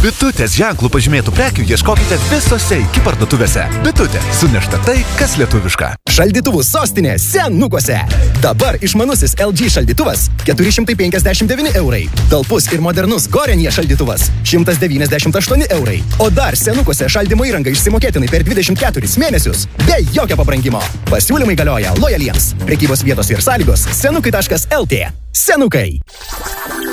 Bitutės ženklų pažymėtų prekių ieškokite visose iki parduotuvėse. Bitutė. Sunešta tai, kas lietuviška. Šaldytuvų sostinė Senukuose. Dabar išmanusis LG šaldytuvas 459 eurai. Talpus ir modernus Gorenje šaldytuvas 198 eurai. O dar Senukuose šaldymo įrangą išsimokėtinai per 24 mėnesius be jokio pabrangimo. Pasiūlymai galioja lojaliems. Prekybos vietos ir sąlygos senukai.lt. Senukai.